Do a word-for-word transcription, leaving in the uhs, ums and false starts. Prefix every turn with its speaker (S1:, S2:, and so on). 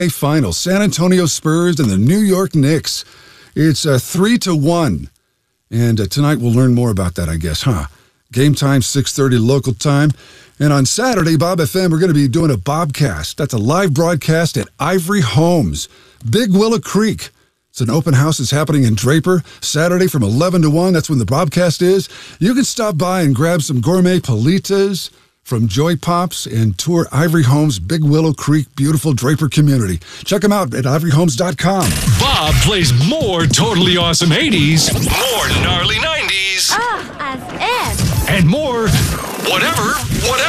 S1: Final, San Antonio Spurs and the New York Knicks. It's uh, three to one. And uh, tonight we'll learn more about that, I guess, huh? Game time, six thirty local time. And on Saturday, Bob F M, we're going to be doing a Bobcast. That's a live broadcast at Ivory Homes, Big Willow Creek. It's an open house that's happening in Draper, Saturday from eleven to one. That's when the Bobcast is. You can stop by and grab some gourmet palitas from Joy Pops and tour Ivory Homes, Big Willow Creek, beautiful Draper community. Check them out at ivory homes dot com.
S2: Bob plays more totally awesome eighties, more gnarly nineties,
S3: Ah, as if.
S2: and more whatever, whatever.